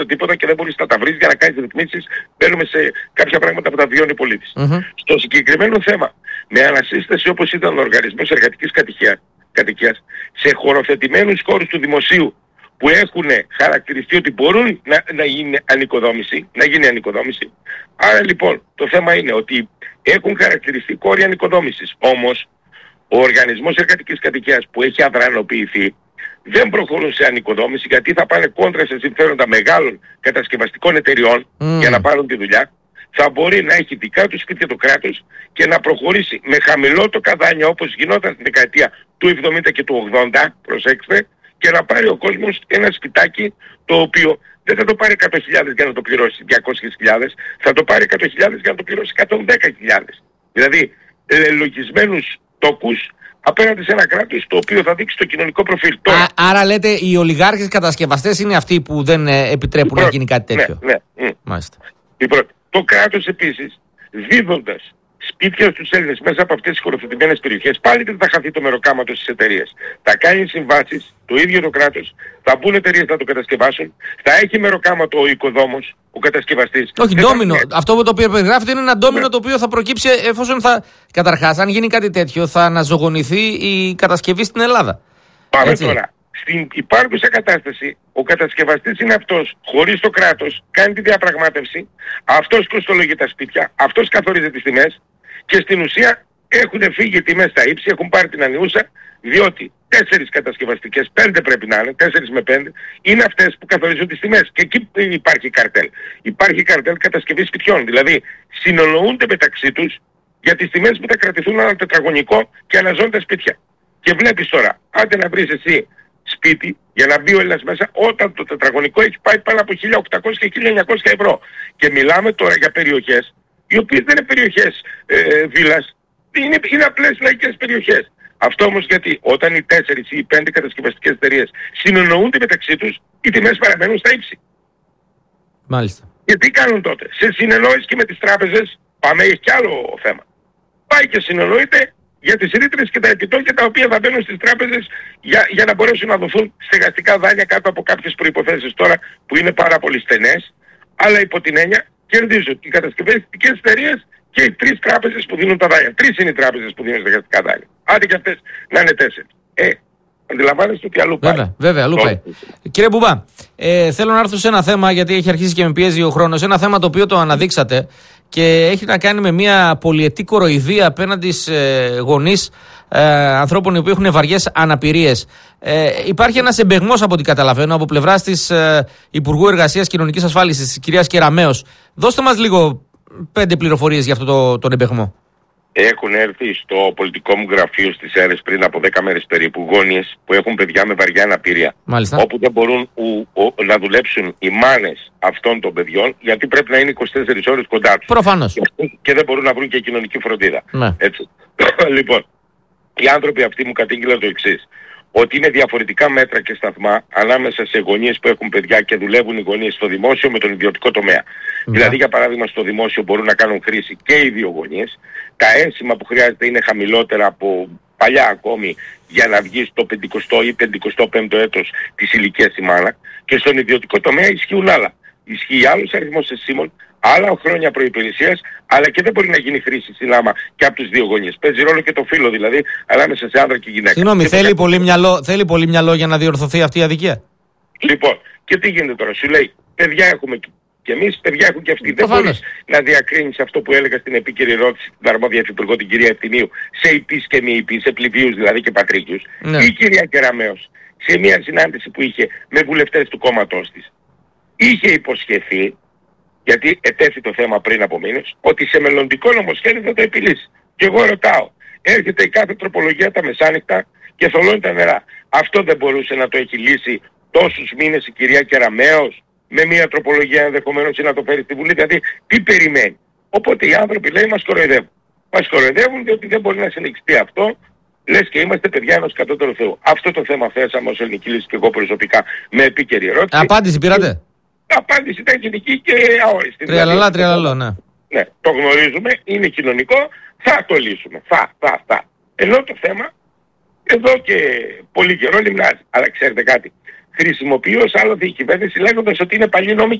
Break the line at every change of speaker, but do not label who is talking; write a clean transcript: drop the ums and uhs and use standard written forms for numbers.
τίποτα και δεν μπορείς να τα βρεις για να κάνεις ρυθμίσεις. Μπαίνουμε σε κάποια πράγματα που τα βιώνει ο πολίτης. Στο συγκεκριμένο θέμα, με ανασύσταση όπως ήταν ο οργανισμός εργατικής κατοικίας, σε χωροθετημένους χώρους του δημοσίου που έχουν χαρακτηριστεί ότι μπορούν να γίνει ανοικοδόμηση. Άρα λοιπόν το θέμα είναι ότι έχουν χαρακτηριστεί χώροι ανοικοδόμησης. Όμως ο οργανισμός εργατικής κατοικίας που έχει αδρανοποιηθεί δεν προχωρούν σε ανοικοδόμηση γιατί θα πάνε κόντρα σε συμφέροντα μεγάλων κατασκευαστικών εταιριών για να πάρουν τη δουλειά. Θα μπορεί να έχει δικά του σπίτια το κράτος και να προχωρήσει με χαμηλότοκα δάνεια όπως γινόταν στην δεκαετία του 70 και του 80, προσέξτε, και να πάρει ο κόσμος ένα σπιτάκι το οποίο δεν θα το πάρει 100.000 για να το πληρώσει 200.000, θα το πάρει 100.000 για να το πληρώσει 110.000. Δηλαδή λογισμένους τόκους απέναντι σε ένα κράτος το οποίο θα δείξει το κοινωνικό προφίλ.
Άρα λέτε οι ολιγάρχες κατασκευαστές είναι αυτοί που δεν επιτρέπουν να γίνει κάτι τέτοιο.
Ναι.
Μάλιστα.
Το κράτος επίσης δίδοντας σπίτια στους Έλληνες μέσα από αυτές τις χωροθετημένες περιοχές, πάλι δεν θα χαθεί το μεροκάματο στις εταιρείες. Θα κάνει συμβάσεις, το ίδιο το κράτος, θα μπουν εταιρείες να το κατασκευάσουν, θα έχει μεροκάματο ο οικοδόμος, ο κατασκευαστής.
Όχι, ντόμινο. Αυτό το οποίο περιγράφεται είναι ένα ντόμινο το οποίο θα προκύψει εφόσον θα. Καταρχάς, αν γίνει κάτι τέτοιο, θα αναζωογονηθεί η κατασκευή στην Ελλάδα.
Πάμε τώρα. Στην υπάρχουσα κατάσταση, ο κατασκευαστής είναι αυτός, χωρίς το κράτος, κάνει τη διαπραγμάτευση, αυτός κοστολογεί τα σπίτια, αυτός καθορίζει τις τιμές και στην ουσία έχουν φύγει τιμές στα ύψη, έχουν πάρει την ανιούσα, διότι 4 κατασκευαστικές, 5 πρέπει να είναι, 4 με 5, είναι αυτές που καθορίζουν τις τιμές. Και εκεί υπάρχει καρτέλ. Υπάρχει καρτέλ κατασκευής σπιτιών, δηλαδή συνεννοούνται μεταξύ τους για τις τιμές που θα κρατηθούν ένα τετραγωνικό και αναζώντα σπίτια. Και βλέπεις τώρα, άντε να βρεις εσύ σπίτι για να μπει ο Έλληνας μέσα όταν το τετραγωνικό έχει πάει πάνω από 1.800 και 1.900 ευρώ. Και μιλάμε τώρα για περιοχές οι οποίες δεν είναι περιοχές βίλας, είναι απλές λαϊκές περιοχές. Αυτό όμως γιατί όταν οι 4 ή οι 5 κατασκευαστικές εταιρείες συνεννοούνται μεταξύ τους, οι τιμές παραμένουν στα ύψη.
Μάλιστα.
Και τι κάνουν τότε? Σε συνεννόηση και με τις τράπεζες, πάμε, έχει κι άλλο θέμα. Πάει και συνεννοείται για τις ρήτρες και τα επιτόκια τα οποία θα μπαίνουν στις τράπεζες για να μπορέσουν να δοθούν στεγαστικά δάνεια κάτω από κάποιες προϋποθέσεις τώρα που είναι πάρα πολύ στενές, αλλά υπό την έννοια κερδίζουν οι κατασκευαστικές εταιρείες και οι 3 τράπεζες που δίνουν τα δάνεια. 3 είναι οι τράπεζες που δίνουν στεγαστικά δάνεια. Άντε και αυτές να είναι 4. Αντιλαμβάνεστε ότι αλλού πάει.
Βέβαια, αλλού πάει. Κύριε Μπουμπά, θέλω να έρθω σε ένα θέμα γιατί έχει αρχίσει και με πιέζει ο χρόνος. Ένα θέμα το οποίο το αναδείξατε και έχει να κάνει με μια πολυετή κοροϊδία απέναντι σε γονείς ανθρώπων οι οποίοι έχουν βαριές αναπηρίες. Υπάρχει ένας εμπεγμός από ό,τι καταλαβαίνω από πλευράς της Υπουργού Εργασίας και Κοινωνικής Ασφάλισης, της κυρίας Κεραμέως. Δώστε μας λίγο 5 πληροφορίες για αυτό τον εμπεγμό.
Έχουν έρθει στο πολιτικό μου γραφείο στις αίρες πριν από 10 μέρες περίπου γονείς που έχουν παιδιά με βαριά αναπηρία.
Μάλιστα.
Όπου δεν μπορούν να δουλέψουν οι μάνες αυτών των παιδιών γιατί πρέπει να είναι 24 ώρες κοντά τους.
Προφανώς.
Και δεν μπορούν να βρουν και κοινωνική φροντίδα.
Ναι.
Έτσι. Λοιπόν, οι άνθρωποι αυτοί μου κατήγγειλαν το εξής. Ότι είναι διαφορετικά μέτρα και σταθμά ανάμεσα σε γονείς που έχουν παιδιά και δουλεύουν οι γονείς στο δημόσιο με τον ιδιωτικό τομέα. Δηλαδή, για παράδειγμα, στο δημόσιο μπορούν να κάνουν χρήση και οι 2 γονείς. Τα ένσημα που χρειάζεται είναι χαμηλότερα από παλιά ακόμη για να βγει στο 50ο ή 55ο έτος της ηλικίας η μάνα. Και στον ιδιωτικό τομέα ισχύουν άλλα. Ισχύει άλλος αριθμός ενσήμων, άλλα χρόνια προϋπηρεσίας, αλλά και δεν μπορεί να γίνει χρήση στην άμα και από τους 2 γονείς. Παίζει ρόλο και το φύλο δηλαδή, ανάμεσα σε άντρα και γυναίκα.
Συγγνώμη, θέλει πολύ μυαλό για να διορθωθεί αυτή η αδικία.
Λοιπόν, και τι γίνεται τώρα? Σου λέει, παιδιά έχουμε και εμείς, παιδιά έχουν και αυτοί. Δεν μπορείς να διακρίνεις αυτό που έλεγα στην επίκαιρη ερώτηση την αρμόδια υφυπουργό, την κυρία Ευθυμίου, σε υπείς και μη υπείς, σε πληβίους δηλαδή και πατρίκιους. Ναι. Η κυρία Κεραμέως, σε μια συνάντηση που είχε με βουλευτές του κόμματός της, είχε υποσχεθεί, γιατί ετέθη το θέμα πριν από μήνες, ότι σε μελλοντικό νομοσχέδιο θα το επιλύσει. Και εγώ ρωτάω, έρχεται η κάθε τροπολογία τα μεσάνυχτα και θολώνει τα νερά. Αυτό δεν μπορούσε να το έχει λύσει τόσους μήνες η κυρία Κεραμέως με μια τροπολογία ενδεχομένως ή να το φέρει στη Βουλή? Δηλαδή, τι περιμένει? Οπότε οι άνθρωποι λέει μας κοροϊδεύουν. Μας κοροϊδεύουν διότι δεν μπορεί να συνεχιστεί αυτό. Λες και είμαστε παιδιά ενός κατώτερου Θεού. Αυτό το θέμα θέσαμε ως Ελληνική Λύση και εγώ προσωπικά με επίκαιρη ερώτηση.
Απάντηση πήρατε?
Απάντηση ήταν γενική και αόριστη.
Τριαλαλά, ναι.
Ναι, το γνωρίζουμε, είναι κοινωνικό, θα το λύσουμε. Θα. Ενώ το θέμα εδώ και πολύ καιρό λιμνάζει. Αλλά ξέρετε κάτι, χρησιμοποιεί ως άλοθη η κυβέρνηση λέγοντας ότι είναι παλιοί νόμοι